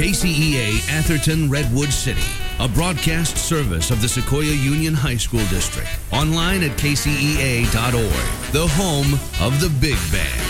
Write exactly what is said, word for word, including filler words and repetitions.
K C E A Atherton Redwood City, a broadcast service of the Sequoia Union High School District. Online at k c e a dot org, the home of the Big Band.